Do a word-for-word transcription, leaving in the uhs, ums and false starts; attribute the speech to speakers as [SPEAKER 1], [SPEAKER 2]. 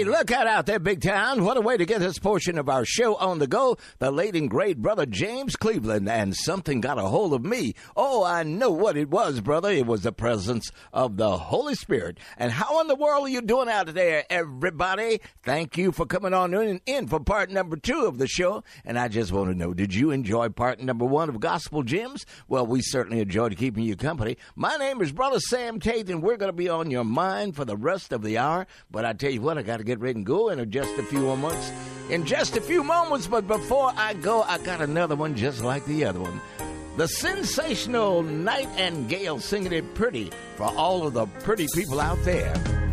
[SPEAKER 1] Hey, look out out there, big town. What a way to get this portion of our show on the go. The late and great brother James Cleveland, and something got a hold of me. Oh, I know what it was, brother. It was the presence of the Holy Spirit. And how in the world are you doing out there, everybody? Thank you for coming on in, in for part number two of the show. And I just want to know, did you enjoy part number one of Gospel Gems? Well, we certainly enjoyed keeping you company. My name is Brother Sam Tate, and we're going to be on your mind for the rest of the hour. But I tell you what, I got to get ready and go in just a few moments. In just a few moments, but before I go, I got another one just like the other one. The sensational Nightingale singing it pretty for all of the pretty people out there.